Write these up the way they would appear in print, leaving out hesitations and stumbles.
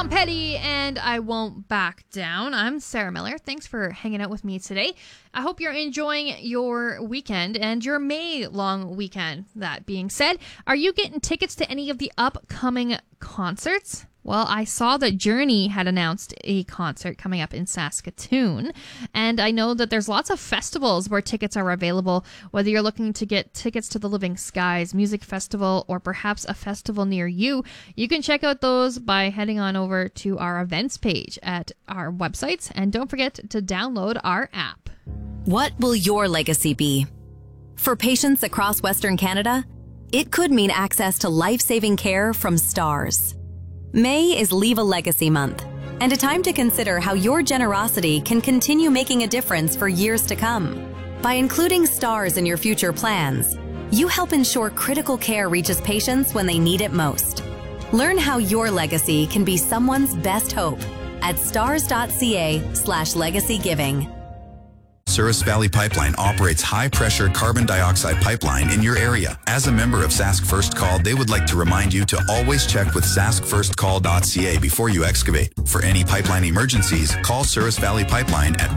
Tom Petty and I Won't Back Down. I'm Sarah Miller. Thanks for hanging out with me today. I hope you're enjoying your weekend and your May long weekend. That being said, are you getting tickets to any of the upcoming concerts? Well, I saw that Journey had announced a concert coming up in Saskatoon, and I know that there's lots of festivals where tickets are available, whether you're looking to get tickets to the Living Skies Music Festival or perhaps a festival near you. You can check out those by heading on over to our events page at our websites, and don't forget to download our app. What will your legacy be? For patients across Western Canada, it could mean access to life-saving care from STARS. May is Leave a Legacy Month, and a time to consider how your generosity can continue making a difference for years to come. By including STARS in your future plans, you help ensure critical care reaches patients when they need it most. Learn how your legacy can be someone's best hope at stars.ca/legacygiving. Souris Valley Pipeline operates high-pressure carbon dioxide pipeline in your area. As a member of Sask First Call, they would like to remind you to always check with saskfirstcall.ca before you excavate. For any pipeline emergencies, call Souris Valley Pipeline at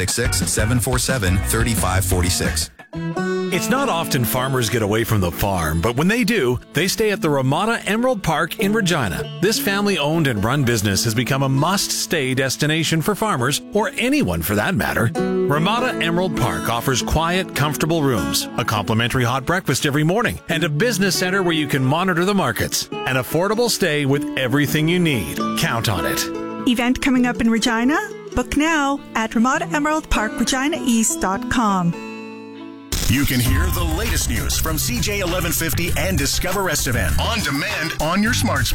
1-866-747-3546. It's not often farmers get away from the farm, but when they do, they stay at the Ramada Emerald Park in Regina. This family-owned and run business has become a must-stay destination for farmers, or anyone for that matter. Ramada Emerald Park offers quiet, comfortable rooms, a complimentary hot breakfast every morning, and a business center where you can monitor the markets. An affordable stay with everything you need. Count on it. Event coming up in Regina? Book now at RamadaEmeraldParkReginaEast.com. You can hear the latest news from CJ 1150 and Discover Estevan on demand on your smart speaker.